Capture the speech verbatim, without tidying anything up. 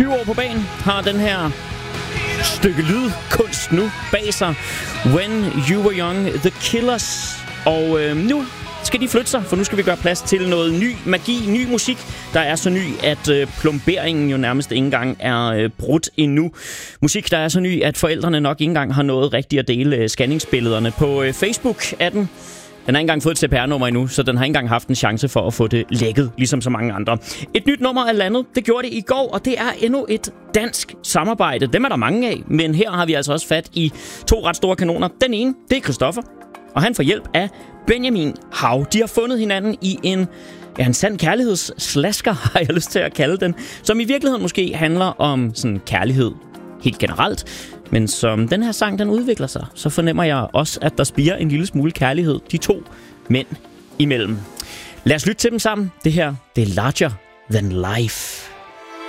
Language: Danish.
tyve år på banen, har den her stykke lydkunst nu bag sig. When You Were Young, The Killers. Og øh, nu skal de flytte sig, for nu skal vi gøre plads til noget ny magi, ny musik, der er så ny, at øh, plomberingen jo nærmest ikke engang er øh, brudt endnu. Musik, der er så ny, at forældrene nok ikke engang har nået rigtigt at dele øh, scanningsbillederne. På øh, Facebook er den. Den har ikke engang fået et C P R-nummer endnu, så den har ikke engang haft en chance for at få det lækket, ligesom så mange andre. Et nyt nummer er landet. Det gjorde det i går, og det er endnu et dansk samarbejde. Dem er der mange af, men her har vi altså også fat i to ret store kanoner. Den ene, det er Christoffer, og han får hjælp af Benjamin Hav. De har fundet hinanden i en, ja, en sand kærlighedsslasker, har jeg lyst til at kalde den, som i virkeligheden måske handler om sådan kærlighed helt generelt. Men som den her sang, den udvikler sig, så fornemmer jeg også, at der spirer en lille smule kærlighed de to mænd imellem. Lad os lytte til dem sammen. Det her, det er Larger Than Life.